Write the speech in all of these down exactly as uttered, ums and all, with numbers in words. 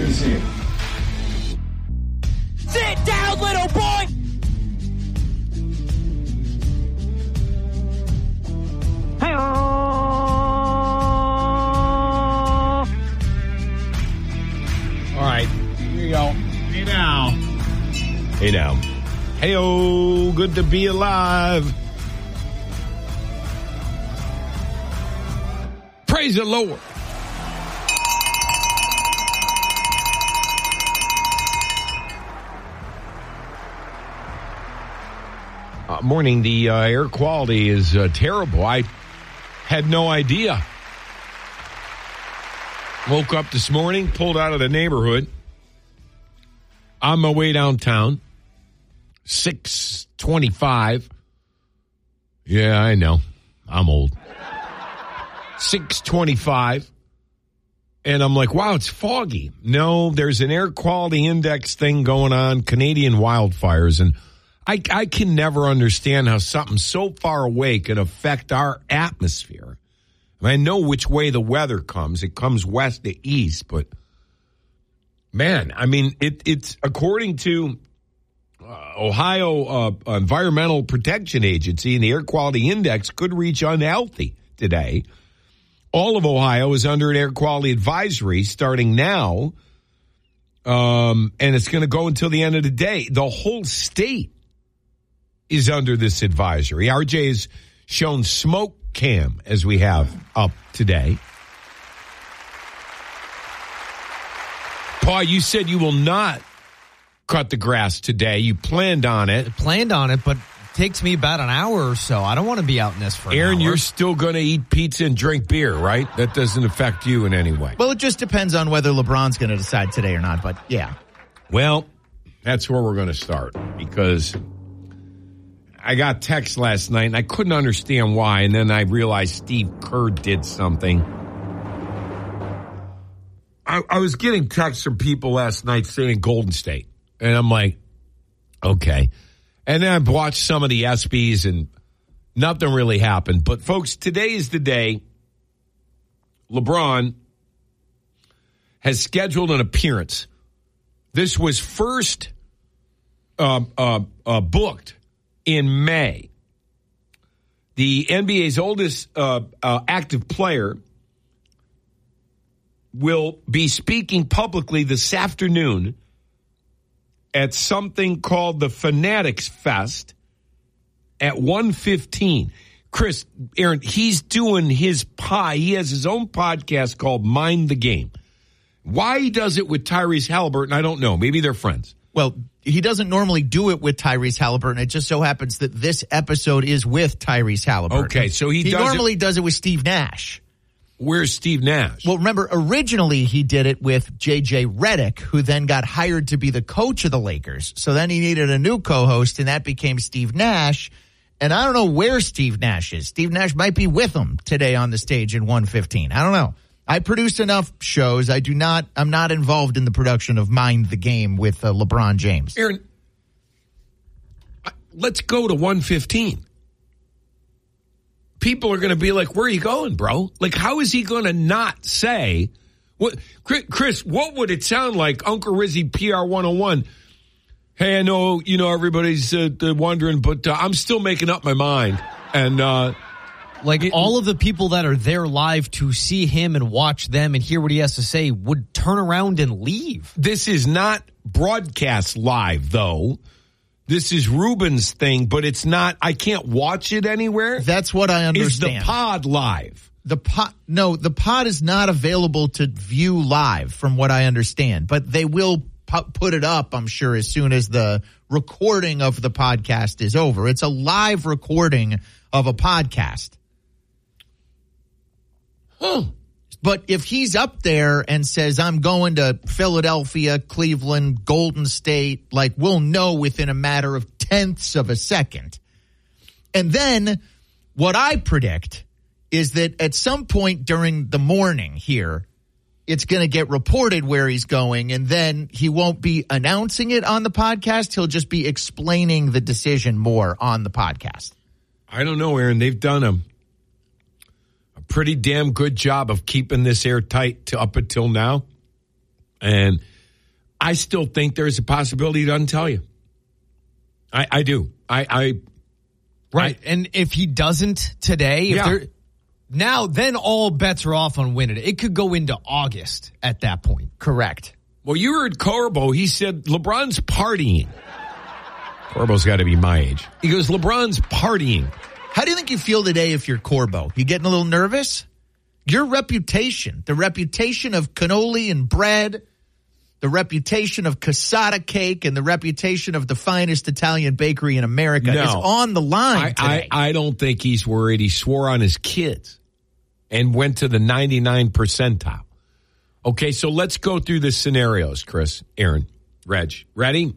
Good to see you. Sit down, little boy! Hey-oh! All right, here you go. Hey now. Hey now. Hey-oh, good to be alive. Praise the Lord. Uh, morning, the uh, air quality is uh, terrible. I had no idea. Woke up this morning, pulled out of the neighborhood. On my way downtown, six twenty-five. Yeah, I know. I'm old. six twenty-five. And I'm like, wow, it's foggy. No, there's an air quality index thing going on, Canadian wildfires. And I, I can never understand how something so far away can affect our atmosphere. I mean, I know which way the weather comes. It comes west to east, but man, I mean, it, it's according to uh, Ohio uh, Environmental Protection Agency, and the air quality index could reach unhealthy today. All of Ohio is under an air quality advisory starting now, um, and it's going to go until the end of the day. The whole state is under this advisory. R J has shown smoke cam as we have up today. Paul, you said you will not cut the grass today. You planned on it. I planned on it, but it takes me about an hour or so. I don't want to be out in this for an Aaron, hour. you're still going to eat pizza and drink beer, right? That doesn't affect you in any way. Well, it just depends on whether LeBron's going to decide today or not, but yeah. Well, that's where we're going to start, because I got text last night and I couldn't understand why, and then I realized Steve Kerr did something. I, I was getting texts from people last night saying Golden State, and I'm like, okay. And then I watched some of the ESPYs and nothing really happened. But folks, today is the day LeBron has scheduled an appearance. This was first uh, uh, uh, booked in May. The N B A's oldest uh, uh, active player will be speaking publicly this afternoon at something called the Fanatics Fest at one fifteen. Chris, Aaron, he's doing his pod. He has his own podcast called Mind the Game. Why he does it with Tyrese Halliburton, I don't know. Maybe they're friends. Well, he doesn't normally do it with Tyrese Halliburton. It just so happens that this episode is with Tyrese Halliburton. Okay, so he, he does normally it, does it with Steve Nash. Where's Steve Nash? Well, remember, originally he did it with J J Redick, who then got hired to be the coach of the Lakers. So then he needed a new co-host, and that became Steve Nash. And I don't know where Steve Nash is. Steve Nash might be with him today on the stage in one fifteen. I don't know. I produce enough shows. I do not, I'm not involved in the production of Mind the Game with uh, LeBron James. Aaron, let's go to one fifteen. People are going to be like, where are you going, bro? Like, how is he going to not say, what, Chris, what would it sound like, Uncle Rizzy P R one oh one? Hey, I know, you know, everybody's uh, wondering, but uh, I'm still making up my mind. And, uh, Like, it, all of the people that are there live to see him and watch them and hear what he has to say would turn around and leave. This is not broadcast live, though. This is Ruben's thing, but it's not, I can't watch it anywhere. That's what I understand. Is the pod live? The pod, no, the pod is not available to view live from what I understand, but they will pu- put it up, I'm sure, as soon as the recording of the podcast is over. It's a live recording of a podcast. Huh. But if he's up there and says, I'm going to Philadelphia, Cleveland, Golden State, like, we'll know within a matter of tenths of a second. And then what I predict is that at some point during the morning here, it's going to get reported where he's going, and then he won't be announcing it on the podcast. He'll just be explaining the decision more on the podcast. I don't know, Aaron. They've done a pretty damn good job of keeping this airtight to up until now. And I still think there's a possibility he doesn't tell you. I, I do. I, I right. I, and if he doesn't today, if yeah. there, now then all bets are off on winning it. It could go into August at that point. Correct. Well, you heard Corbo. He said LeBron's partying. Corbo's got to be my age. He goes, LeBron's partying. How do you think you feel today if you're Corbo? You getting a little nervous? Your reputation, the reputation of cannoli and bread, the reputation of cassata cake, and the reputation of the finest Italian bakery in America no. is on the line I, today. I, I don't think he's worried. He swore on his kids and went to the ninety-nine percentile. Okay, so let's go through the scenarios, Chris, Aaron, Reg. Ready?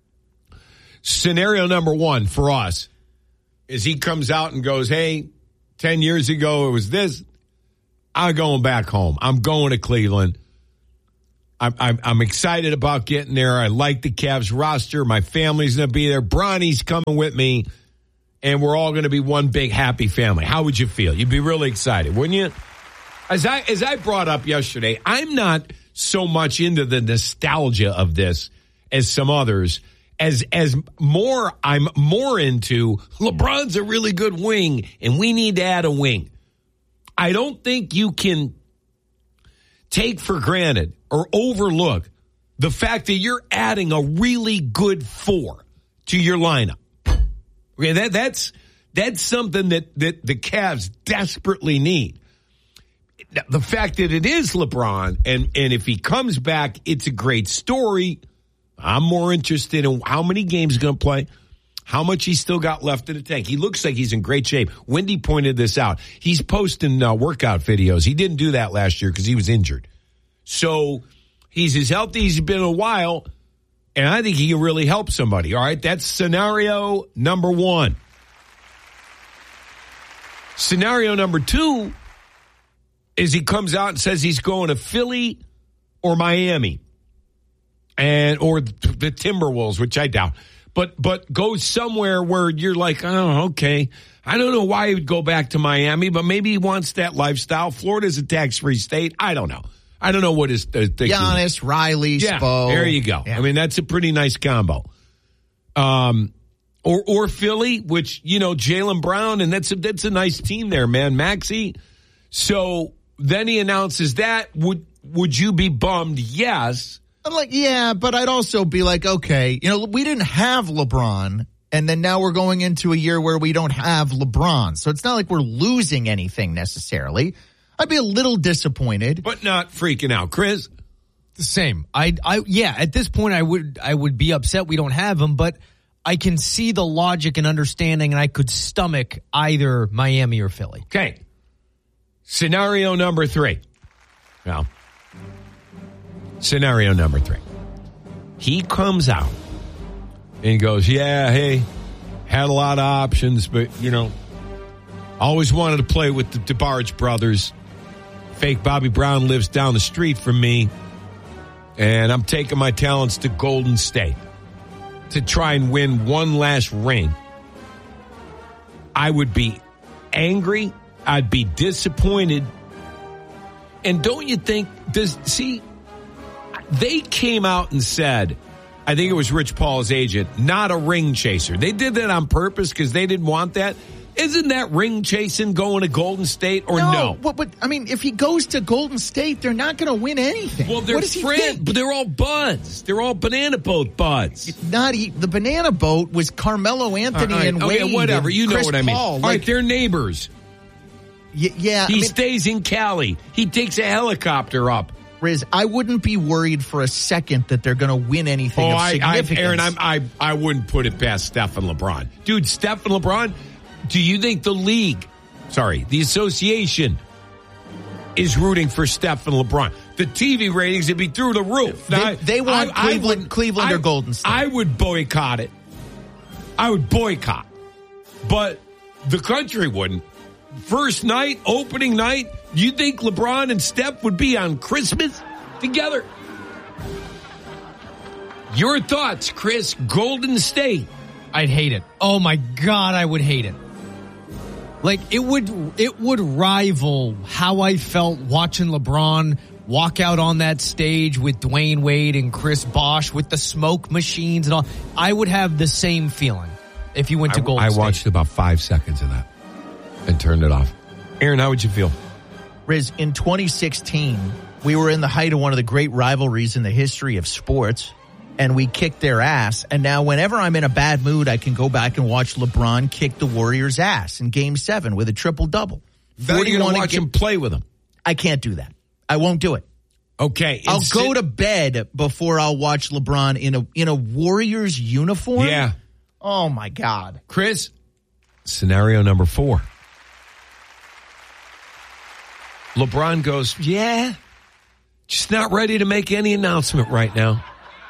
Scenario number one for us is he comes out and goes, hey, ten years ago it was this. I'm going back home. I'm going to Cleveland. I'm, I'm, I'm excited about getting there. I like the Cavs roster. My family's going to be there. Bronny's coming with me, and we're all going to be one big happy family. How would you feel? You'd be really excited, wouldn't you? As I as I brought up yesterday, I'm not so much into the nostalgia of this as some others. As as more, I'm more into LeBron's a really good wing, and we need to add a wing. I don't think you can take for granted or overlook the fact that you're adding a really good four to your lineup. Okay, that that's that's something that, that the Cavs desperately need. The fact that it is LeBron, and, and if he comes back, it's a great story. I'm more interested in how many games he's going to play, how much he's still got left in the tank. He looks like he's in great shape. Wendy pointed this out. He's posting uh, workout videos. He didn't do that last year because he was injured. So he's as healthy as he's been in a while, and I think he can really help somebody. All right, that's scenario number one. Scenario number two is he comes out and says he's going to Philly or Miami, and or the Timberwolves, which I doubt. But but goes somewhere where you're like, oh, okay. I don't know why he would go back to Miami, but maybe he wants that lifestyle. Florida's a tax-free state. I don't know. I don't know what his uh, thinking. Giannis, Riley, yeah, Spo. There you go. Yeah. I mean, that's a pretty nice combo. Um, or or Philly, which, you know, Jaylen Brown, and that's a, that's a nice team there, man. Maxey. So then he announces that. Would would you be bummed? Yes. I'm like, yeah, but I'd also be like, okay, you know, we didn't have LeBron, and then now we're going into a year where we don't have LeBron. So it's not like we're losing anything necessarily. I'd be a little disappointed. But not freaking out. Chris? The same. I, I, yeah, at this point I would, I would be upset we don't have him, but I can see the logic and understanding, and I could stomach either Miami or Philly. Okay. Scenario number three. Well, scenario number three. He comes out and goes, yeah, hey, had a lot of options, but, you know, always wanted to play with the DeBarge brothers. Fake Bobby Brown lives down the street from me, and I'm taking my talents to Golden State to try and win one last ring. I would be angry. I'd be disappointed. And don't you think, does, see, they came out and said, I think it was Rich Paul's agent, not a ring chaser. They did that on purpose because they didn't want that. Isn't that ring chasing going to Golden State or no? no? But, but I mean, if he goes to Golden State, they're not going to win anything. Well, they're friends, but they're all buds. They're all banana boat buds. It's not he, the banana boat was Carmelo Anthony right, and okay, Wade. whatever. You know Chris what I mean. Paul. All Like, right, they're neighbors. Y- yeah, He I mean, stays in Cali. He takes a helicopter up. Riz, I wouldn't be worried for a second that they're going to win anything Oh, of I, I, significance. Aaron, I'm, I, I wouldn't put it past Steph and LeBron, dude. Steph and LeBron. Do you think the league, sorry, the association is rooting for Steph and LeBron? The T V ratings would be through the roof. They, Now, they want I, Cleveland, I would, Cleveland I, or Golden State. I would boycott it. I would boycott, but the country wouldn't. First night, opening night, you think LeBron and Steph would be on Christmas together? Your thoughts, Chris? Golden State. I'd hate it. Oh my God, I would hate it. Like it would, it would rival how I felt watching LeBron walk out on that stage with Dwayne Wade and Chris Bosh with the smoke machines and all, I would have the same feeling if you went to I, Golden I State. watched about five seconds of that and turned it off. Aaron, how would you feel? Riz, in twenty sixteen, we were in the height of one of the great rivalries in the history of sports, and we kicked their ass. And now whenever I'm in a bad mood, I can go back and watch LeBron kick the Warriors' ass in Game seven with a triple-double. Then you're going to watch get, him play with him. I can't do that. I won't do it. Okay. I'll insi- go to bed before I'll watch LeBron in a in a Warriors uniform. Yeah. Oh, my God. Chris, scenario number four. LeBron goes, yeah, just not ready to make any announcement right now.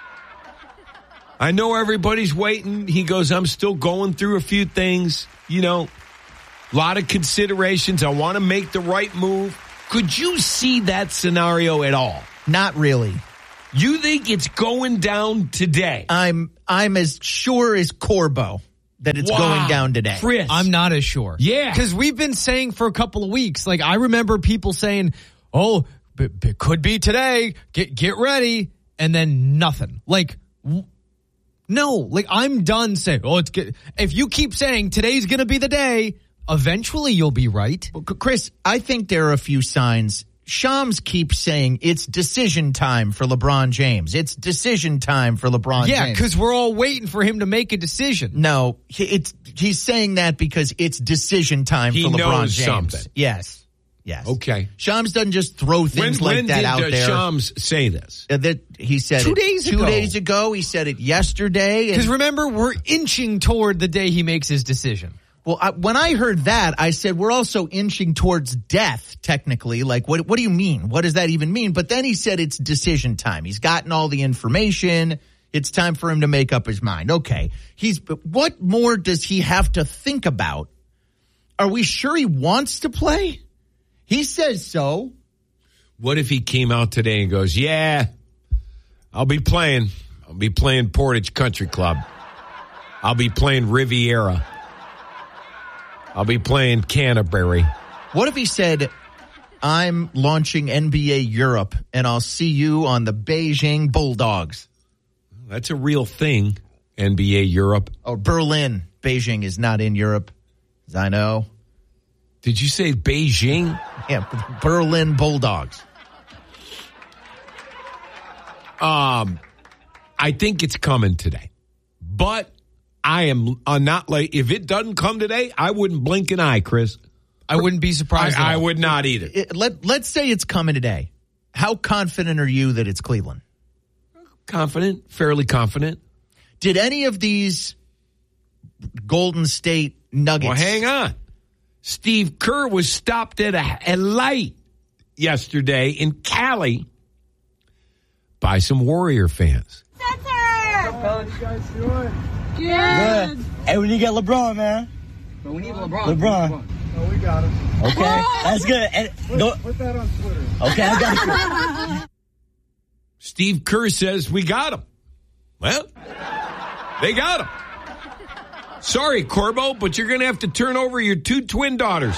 I know everybody's waiting. He goes, I'm still going through a few things, you know, a lot of considerations. I want to make the right move. Could you see that scenario at all? Not really. You think it's going down today? I'm I'm as sure as Corbo that it's Wow. going down today. Chris. I'm not as sure. Yeah. Because we've been saying for a couple of weeks, like I remember people saying, oh, b- b- could be today. Get get ready. And then nothing. Like, w- no, like I'm done saying, oh, it's good. If you keep saying today's going to be the day, eventually you'll be right. Well, Chris, I think there are a few signs. Shams keeps saying it's decision time for LeBron James. It's decision time for LeBron Yeah, James. because we're all waiting for him to make a decision. No, he, it's he's saying that because it's decision time He for LeBron knows James. something. Yes. Yes. Okay. Shams doesn't just throw When, things like when that did out uh, there. Shams say this? Uh, that he said Two it days two ago. days ago. He said it yesterday. Because And, remember, we're inching toward the day he makes his decision. well, I, when I heard that, I said we're also inching towards death. Technically, like what? What do you mean? What does that even mean? But then he said it's decision time. He's gotten all the information. It's time for him to make up his mind. Okay. He's. But what more does he have to think about? Are we sure he wants to play? He says so. What if he came out today and goes, yeah, I'll be playing. I'll be playing Portage Country Club. I'll be playing Riviera. I'll be playing Canterbury. What if he said, I'm launching N B A Europe and I'll see you on the Beijing Bulldogs? That's a real thing, N B A Europe. Oh, Berlin. Beijing is not in Europe, as I know. Did you say Beijing? Yeah, Berlin Bulldogs. Um, I think it's coming today. But I am uh, not like, if it doesn't come today, I wouldn't blink an eye, Chris. I wouldn't be I, surprised. at I all. would not either. It, let, let's say it's coming today. How confident are you that it's Cleveland? Confident, fairly confident. Did any of these Golden State Nuggets... Well, hang on. Steve Kerr was stopped at a, a light yesterday in Cali by some Warrior fans. How you guys doing? Good. Hey, we need to get LeBron, man. But we need LeBron. LeBron. Oh, we got him. Okay, that's good. And Put, don't, put that on Twitter. okay, I got you. Steve Kerr says, we got him. Well, they got him. Sorry, Corbo, but you're going to have to turn over your two twin daughters.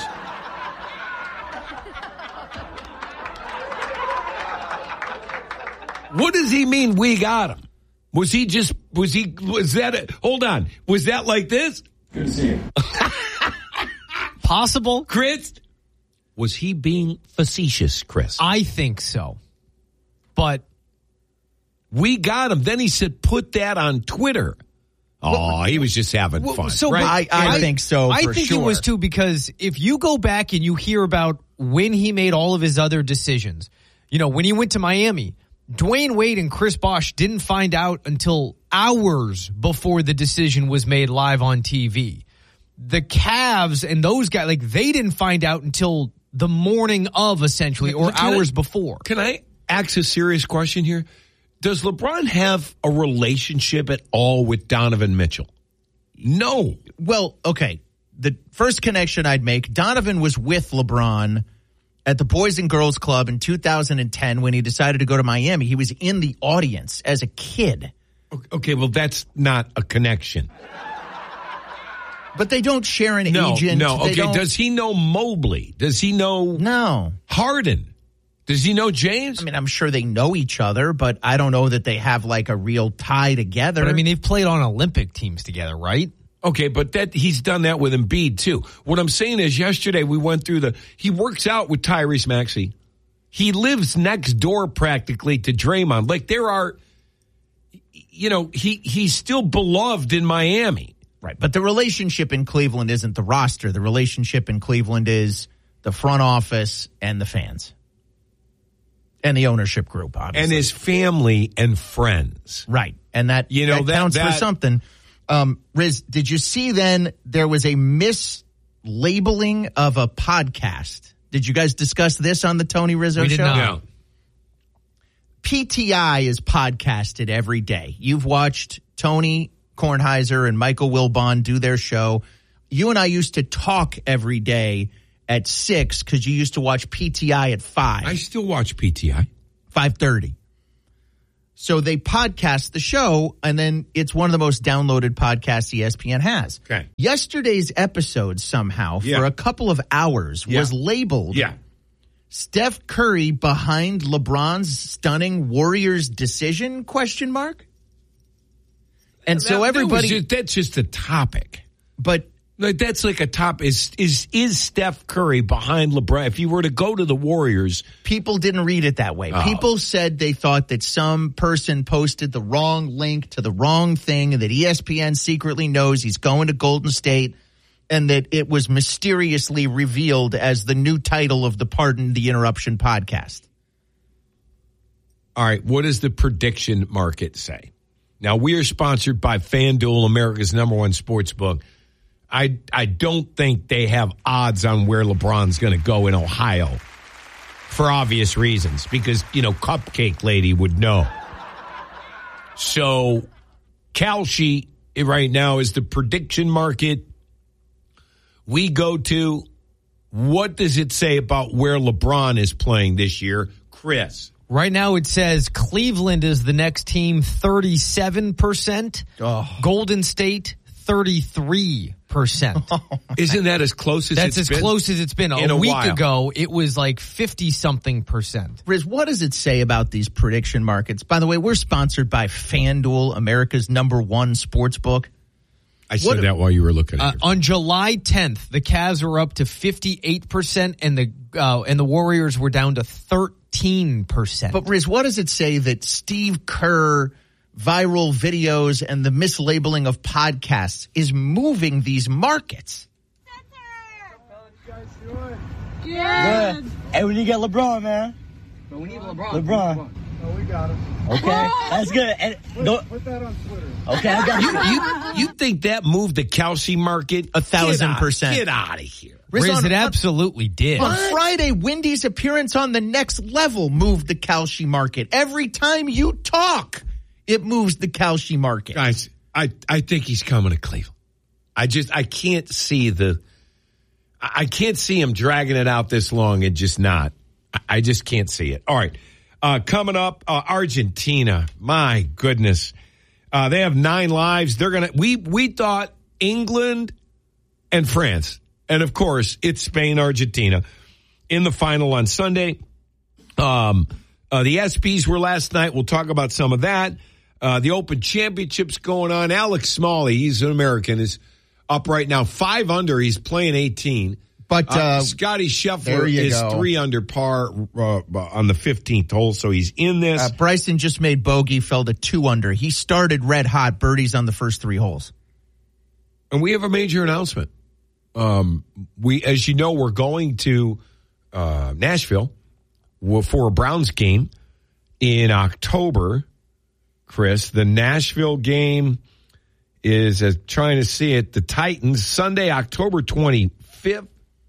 What does he mean we got him? Was he just, was he, was that, a, hold on, was that like this? Good to see you. Possible? Chris? Was he being facetious, Chris? I think so. But We got him. Then he said, put that on Twitter. Oh, he was just having Well, fun. so right? I, I think so, I for think sure. it was too, because if you go back and you hear about when he made all of his other decisions, you know, when he went to Miami, Dwayne Wade and Chris Bosh didn't find out until hours before the decision was made live on T V. The Cavs and those guys, like, they didn't find out until the morning of, essentially, or Can I- hours before. Can I ask a serious question here? Does LeBron have a relationship at all with Donovan Mitchell? No. Well, okay. The first connection I'd make, Donovan was with LeBron at the Boys and Girls Club in two thousand ten when he decided to go to Miami. He was in the audience as a kid. Okay, well, that's not a connection. But they don't share an No, agent. no. They Okay, don't- does he know Mobley? Does he know No. Harden? Does he know James? I mean, I'm sure they know each other, but I don't know that they have like a real tie together. But I mean, they've played on Olympic teams together, right? Okay, but that he's done that with Embiid too. What I'm saying is yesterday we went through the, he works out with Tyrese Maxey. He lives next door practically to Draymond. Like there are, you know, he he's still beloved in Miami. Right, but the relationship in Cleveland isn't the roster. The relationship in Cleveland is the front office and the fans. And the ownership group, obviously. And his family and friends. Right. And that, you know, that, that counts that, for something. Um, Riz, did you see then there was a mislabeling of a podcast? Did you guys discuss this on the Tony Rizzo We did show? not. No. P T I is podcasted every day. You've watched Tony Kornheiser and Michael Wilbon do their show. You and I used to talk every day at six because you used to watch P T I at five. I still watch P T I. five thirty. So they podcast the show, and then it's one of the most downloaded podcasts E S P N has. Okay. Yesterday's episode somehow, Yeah. for a couple of hours, Yeah. was labeled Yeah. Steph Curry behind LeBron's stunning Warriors decision, question mark? And so That- that was everybody, just- that's just a topic. but Like that's like a top. Is is is Steph Curry behind LeBron? If you were to go to the Warriors, people didn't read it that way. Oh. People said they thought that some person posted the wrong link to the wrong thing and that E S P N secretly knows he's going to Golden State and that it was mysteriously revealed as the new title of the Pardon the Interruption podcast. all right. What does the prediction market say? Now we are sponsored by FanDuel, America's number one sports book. I I don't think they have odds on where LeBron's going to go in Ohio for obvious reasons because, you know, Cupcake Lady would know. So Kalshi right now is the prediction market we go to. What does it say about where LeBron is playing this year? Chris. Right now it says Cleveland is the next team, thirty-seven percent. Oh. Golden State, thirty-three percent. Isn't that as close as That's it's as been? close as it's been. in A, a week while. ago, it was like fifty-something percent. Riz, what does it say about these prediction markets? By the way, we're sponsored by FanDuel, America's number one sports book. I said What- that while you were looking Uh, at it. on July tenth, the Cavs were up to fifty-eight percent and the uh, and the Warriors were down to thirteen percent. But Riz, what does it say that Steve Kerr viral videos and the mislabeling of podcasts is moving these markets? Good. Hey, we need to get LeBron, man. But we need LeBron. LeBron. Oh, we got him. Okay, that's good. And Put, go, put that on Twitter. okay, I got You, you. you, you think that moved the Kelsey market? A thousand Get out- percent. Get out of here. Riz, Riz, on- it absolutely did. On Friday, Wendy's appearance on The Next Level moved the Kalshi market. Every time you talk, it moves the Kalshi market. Guys, I, I think he's coming to Cleveland. I just, I can't see the, I I can't see him dragging it out this long and just not. I, I just can't see it. All right. Uh, coming up, uh, Argentina. My goodness. Uh, they have nine lives. They're going to, we, we thought England and France. And of course, it's Spain, Argentina in the final on Sunday. Um, uh, the ESPYs were last night. We'll talk about some of that. Uh, the Open Championship's going on. Alex Smalley, he's an American, is up right now. Five under. He's playing eighteen. But Uh, uh, Scotty there Scheffler you is go. three under par uh, on the fifteenth hole, so he's in this. uh, Bryson just made bogey, fell to two under. He started red hot, birdies on the first three holes. And we have a major announcement. Um, we, as you know, we're going to uh, Nashville for a Browns game in October. Chris, the Nashville game is, uh, trying to see it, the Titans, Sunday, October twenty-fifth.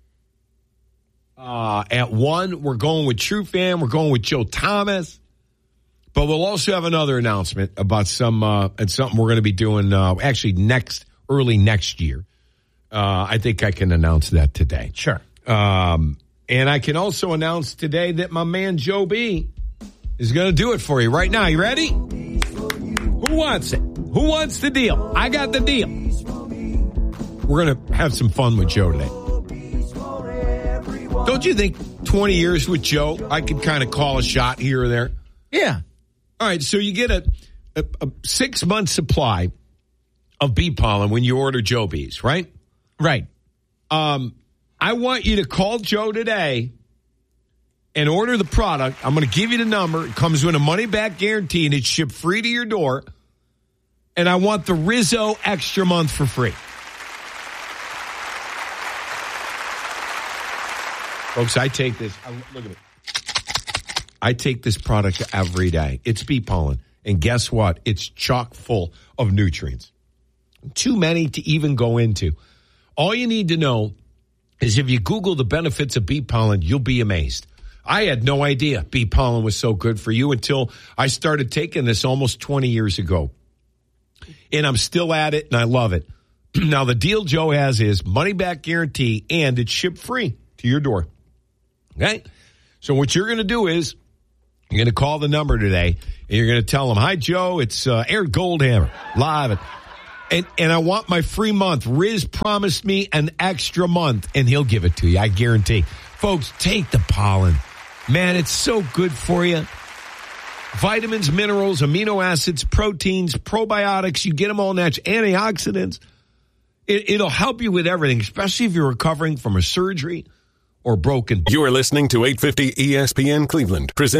Uh, at one, we're going with True Fan. We're going with Joe Thomas. But we'll also have another announcement about some, uh, and something we're going to be doing, uh, actually next, early next year. Uh, I think I can announce that today. Sure. Um, and I can also announce today that my man Joe B is going to do it for you right now. You ready? Who wants it? Who wants the deal? I got the deal. We're going to have some fun with Joe today. Don't you think twenty years with Joe. I could kind of call a shot here or there. Yeah. All right, so you get a, a, a six-month supply of bee pollen when you order Joe Bees, right? Right. Um, I want you to call Joe today and order the product. I'm going to give you the number. It comes with a money-back guarantee, and it's shipped free to your door. And I want the Rizzo extra month for free. Folks, I take this. I, look at it. I take this product every day. It's bee pollen. And guess what? It's chock full of nutrients. Too many to even go into. All you need to know is if you Google the benefits of bee pollen, you'll be amazed. I had no idea bee pollen was so good for you until I started taking this almost twenty years ago. And I'm still at it, and I love it. Now, the deal Joe has is money-back guarantee, and it's shipped free to your door. Okay? So what you're going to do is you're going to call the number today, and you're going to tell them, hi, Joe, it's uh, Eric Goldhammer, live. And, and I want my free month. Riz promised me an extra month, and he'll give it to you, I guarantee. Folks, take the pollen. Man, it's so good for you. Vitamins, minerals, amino acids, proteins, probiotics, you get them all natural, antioxidants. It, it'll help you with everything, especially if you're recovering from a surgery or broken. You are listening to eight fifty E S P N Cleveland. Present